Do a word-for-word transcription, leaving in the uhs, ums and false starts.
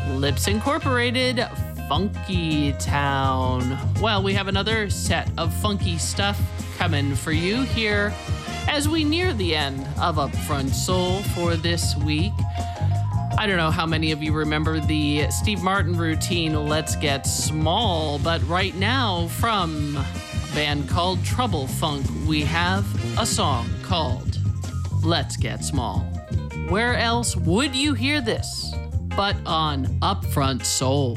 Lips Incorporated, Funky Town. Well, we have another set of funky stuff coming for you here as we near the end of Upfront Soul for this week. I don't know how many of you remember the Steve Martin routine, Let's Get Small, but right now from a band called Trouble Funk, we have a song called Let's Get Small. Where else would you hear this but on Upfront Soul?